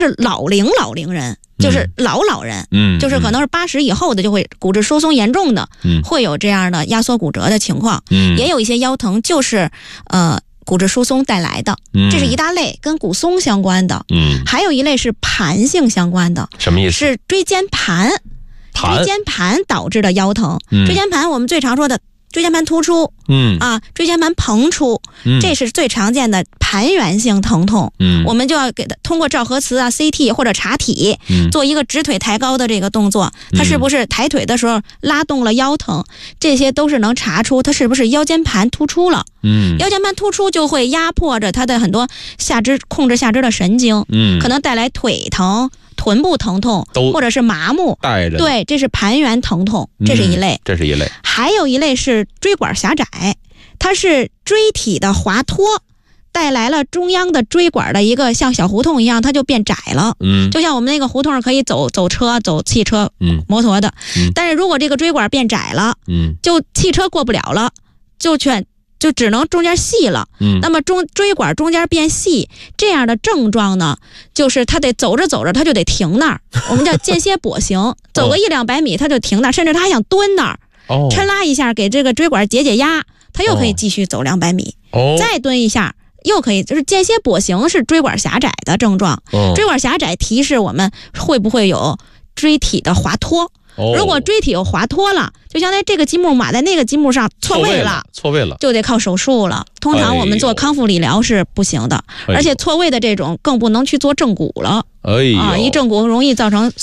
是老龄人，就是老人，就是可能是80以后的就会骨质疏松严重的，会有这样的压缩骨折的情况，也有一些腰疼就是骨质疏松带来的，这是一大类跟骨松相关的，还有一类是盘性相关的， 什么意思？ 是椎间盘导致的腰疼，椎间盘我们最常说的椎间盘突出，椎间盘膨出，这是最常见的盘源性疼痛，我们就要给它通过照核磁啊、CT 或者查体，做一个直腿抬高的这个动作，它是不是抬腿的时候拉动了腰疼，这些都是能查出它是不是腰间盘突出了。腰间盘突出就会压迫着它的很多下肢，控制下肢的神经，可能带来腿疼、臀部疼痛或者是麻木，对，这是盘源疼痛，这是一类，还有一类是椎管狭窄，它是椎体的滑脱带来了中央的椎管的一个像小胡同一样，它就变窄了，就像我们那个胡同可以走车、走汽车、摩托的，但是如果这个椎管变窄了，就汽车过不了了，就只能中间细了，那么椎管中间变细，这样的症状呢，就是他得走着他就得停那儿，我们叫间歇跛行，走个100-200米他就停那儿，甚至他还想蹲那儿，抻拉一下给这个椎管解压，他又可以继续走200米，再蹲一下又可以，就是间歇跛行是椎管狭窄的症状，椎管狭窄提示我们会不会有椎体的滑脱。如果椎体有滑脱了，就相当于这个积木码在那个积木上错位了，就得靠手术了。通常我们做康复理疗是不行的，而且错位的这种更不能去做正骨了，一正骨容易造成